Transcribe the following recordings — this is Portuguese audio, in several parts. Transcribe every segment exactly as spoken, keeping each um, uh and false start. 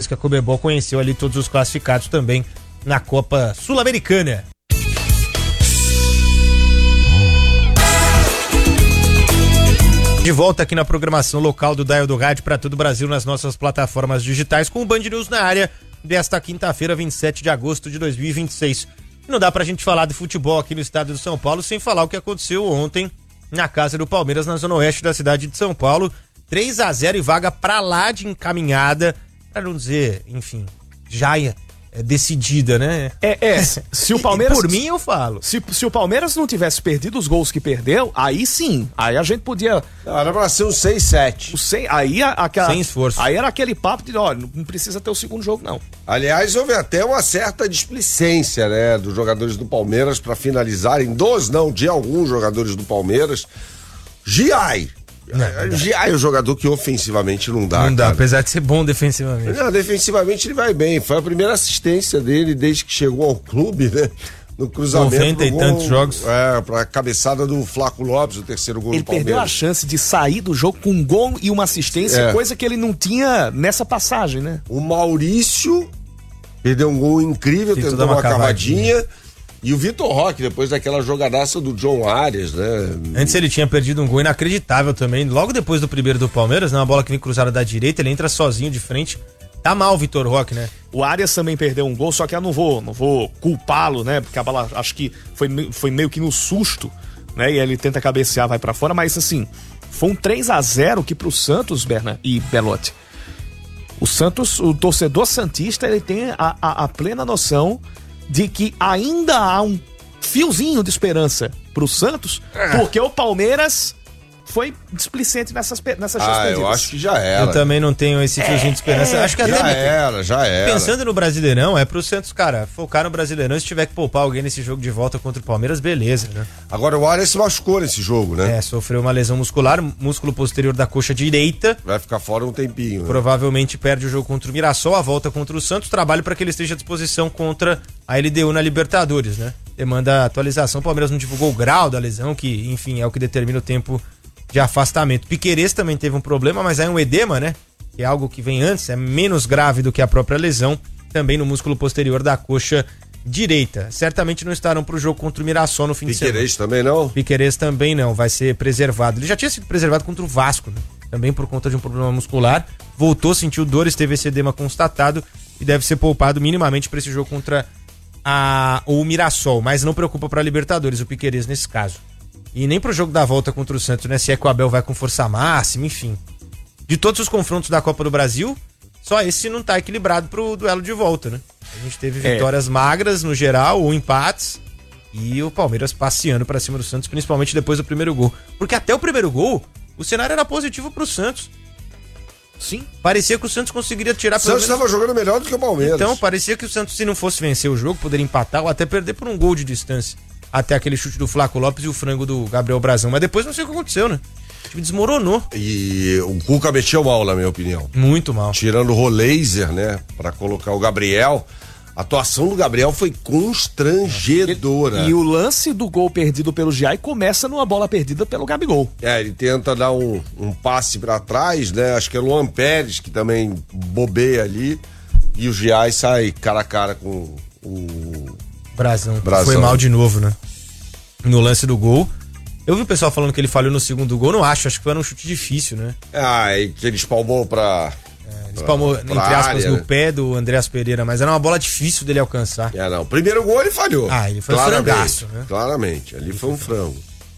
vez que a Conmebol conheceu ali todos os classificados também na Copa Sul-Americana. De volta aqui na programação local do Dial do Rádio para todo o Brasil nas nossas plataformas digitais com o Band News na área desta quinta-feira, vinte e sete de agosto de dois mil e vinte e seis. Não dá pra gente falar de futebol aqui no estado de São Paulo sem falar o que aconteceu ontem na casa do Palmeiras, na zona oeste da cidade de São Paulo. três a zero e vaga pra lá de encaminhada, pra não dizer, enfim, já é decidida, né? É, é. Se o Palmeiras... Por mim eu falo. Se, se o Palmeiras não tivesse perdido os gols que perdeu, aí sim, aí a gente podia... Não, era pra ser um seis sete. O sem, aí, a, a, Sem esforço. Aí era aquele papo de, olha, não precisa ter o segundo jogo, não. Aliás, houve até uma certa displicência, né, dos jogadores do Palmeiras pra finalizarem, dos não, de alguns jogadores do Palmeiras. Giai. Giai é o jogador que ofensivamente não dá, Não dá, cara. apesar de ser bom defensivamente. Não, defensivamente ele vai bem. Foi a primeira assistência dele desde que chegou ao clube, né? No cruzamento. noventa e gol, tantos jogos. É, pra cabeçada do Flaco Lopes, o terceiro gol Ele do Palmeiras. perdeu a chance de sair do jogo com um gol e uma assistência, É. coisa que ele não tinha nessa passagem, né? O Maurício perdeu um gol incrível, Tentou tentou dar uma uma cavadinha. cavadinha. E o Vitor Roque, depois daquela jogadaça do John Arias, né? Antes ele tinha perdido um gol inacreditável também. Logo depois do primeiro do Palmeiras, né, uma bola que vem cruzada da direita, ele entra sozinho de frente. Tá mal o Vitor Roque, né? O Arias também perdeu um gol, só que eu não vou, não vou culpá-lo, né? Porque a bola, acho que foi, foi meio que no susto, né? E ele tenta cabecear, vai pra fora, mas assim, foi um três a zero que pro Santos, Berna e Belotti. O Santos, o torcedor santista, ele tem a, a, a plena noção de que ainda há um fiozinho de esperança pro Santos, porque o Palmeiras foi displicente nessas, nessas chances Ah, perdidas. eu acho que já era. Eu também não tenho esse fiozinho de esperança. Acho que até Já era, já era. pensando no Brasileirão, é pro Santos, cara, focar no Brasileirão. Se tiver que poupar alguém nesse jogo de volta contra o Palmeiras, beleza, né? Agora o Arias se machucou nesse jogo, né? É, sofreu uma lesão muscular, músculo posterior da coxa direita. Vai ficar fora um tempinho, né? Provavelmente perde o jogo contra o Mirassol, a volta contra o Santos, trabalho para que ele esteja à disposição contra a L D U na Libertadores, né? Demanda atualização, o Palmeiras não divulgou o grau da lesão, que, enfim, é o que determina o tempo de afastamento. Piquerez também teve um problema, mas é um edema, né? Que é algo que vem antes, é menos grave do que a própria lesão, também no músculo posterior da coxa direita. Certamente não estarão pro jogo contra o Mirassol no fim de semana. Piquerez também não? Piquerez também não, vai ser preservado. Ele já tinha sido preservado contra o Vasco, né? Também por conta de um problema muscular. Voltou, sentiu dores, teve esse edema constatado e deve ser poupado minimamente para esse jogo contra a, o Mirassol. Mas não preocupa para a Libertadores, o Piquerez nesse caso. E nem pro jogo da volta contra o Santos, né? Se é que o Abel vai com força máxima, enfim. De todos os confrontos da Copa do Brasil, só esse não tá equilibrado pro duelo de volta, né? A gente teve vitórias é. magras no geral, ou empates, e o Palmeiras passeando pra cima do Santos, principalmente depois do primeiro gol. Porque até o primeiro gol, o cenário era positivo pro Santos. Sim. Parecia que o Santos conseguiria tirar... O Santos estava menos... jogando melhor do que o Palmeiras. Então, parecia que o Santos, se não fosse vencer o jogo, poderia empatar ou até perder por um gol de distância. Até aquele chute do Flaco Lopes e o frango do Gabriel Brazão. Mas depois não sei o que aconteceu, né? O time desmoronou. E o Cuca mexeu mal, na minha opinião. Muito mal. Tirando o Roleiser, né? Pra colocar o Gabriel. A atuação do Gabriel foi constrangedora. E o lance do gol perdido pelo Giai começa numa bola perdida pelo Gabigol. É, ele tenta dar um, um passe pra trás, né? Acho que é o Luan Pérez que também bobeia ali. E o Giai sai cara a cara com o... Brazão. Brazão. Foi mal de novo, né? No lance do gol. Eu vi o pessoal falando que ele falhou no segundo gol, não acho, acho que foi um chute difícil, né? Ah, e que ele espalmou pra... É, ele espalmou, pra, entre aspas, área, no né? pé do Andreas Pereira, mas era uma bola difícil dele alcançar. É, não. Primeiro gol ele falhou. Ah, ele foi um frangaço, né? Claramente, ali foi um frango.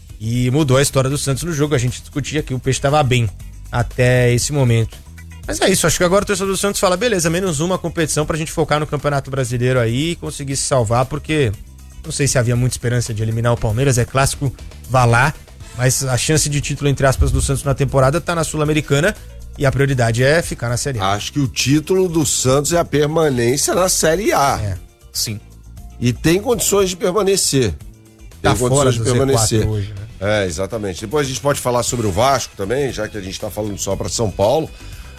E mudou a história do Santos no jogo, a gente discutia que o Peixe estava bem até esse momento. Mas é isso, acho que agora o torcedor do Santos fala, beleza, menos uma competição pra gente focar no Campeonato Brasileiro aí e conseguir se salvar, porque não sei se havia muita esperança de eliminar o Palmeiras, é clássico, vá lá, mas a chance de título, entre aspas, do Santos na temporada tá na Sul-Americana e a prioridade é ficar na Série A. Acho que o título do Santos é a permanência na Série A. É, sim. E tem condições de permanecer. Tem tá condições fora de do permanecer. Z quatro hoje, né? É, exatamente. Depois a gente pode falar sobre o Vasco também, já que a gente tá falando só pra São Paulo.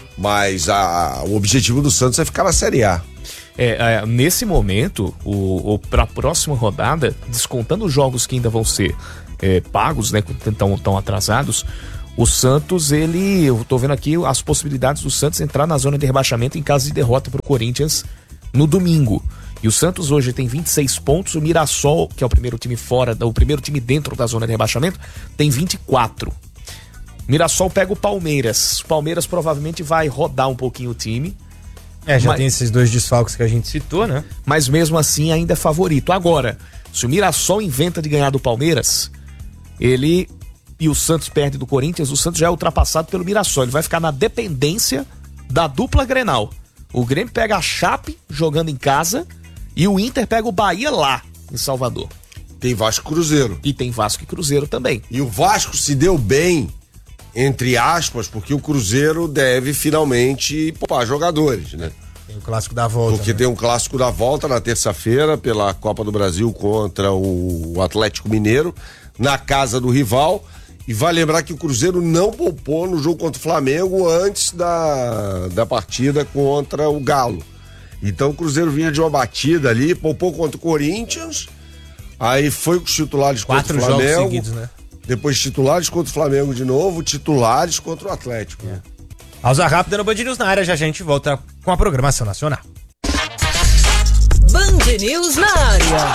Mas a, o objetivo do Santos é ficar na Série A. É, é nesse momento, o, o, para a próxima rodada, descontando os jogos que ainda vão ser é, pagos, né, que estão tão atrasados, O Santos, ele, eu tô vendo aqui as possibilidades do Santos entrar na zona de rebaixamento em caso de derrota pro Corinthians no domingo. E o Santos hoje tem vinte e seis pontos, o Mirassol, que é o primeiro time fora, o primeiro time dentro da zona de rebaixamento, tem vinte e quatro. Mirassol pega o Palmeiras. O Palmeiras provavelmente vai rodar um pouquinho o time. É, já mas, tem esses dois desfalques que a gente citou, né? Mas mesmo assim ainda é favorito. Agora, se o Mirassol inventa de ganhar do Palmeiras, ele e o Santos perde do Corinthians, o Santos já é ultrapassado pelo Mirassol. Ele vai ficar na dependência da dupla Grenal. O Grêmio pega a Chape jogando em casa e o Inter pega o Bahia lá em Salvador. Tem Vasco e Cruzeiro. E tem Vasco e Cruzeiro também. E o Vasco se deu bem, entre aspas, porque o Cruzeiro deve finalmente poupar jogadores, né? Tem o clássico da volta. Porque né? tem um clássico da volta na terça-feira pela Copa do Brasil contra o Atlético Mineiro, na casa do rival. E vai lembrar que o Cruzeiro não poupou no jogo contra o Flamengo antes da, da partida contra o Galo. Então o Cruzeiro vinha de uma batida ali, poupou contra o Corinthians, aí foi com os titulares Quatro contra o Flamengo. jogos seguidos, né? Depois titulares contra o Flamengo de novo, titulares contra o Atlético. É. Pausa rápida no Band News na área, já a gente volta com a programação nacional. Band News na área.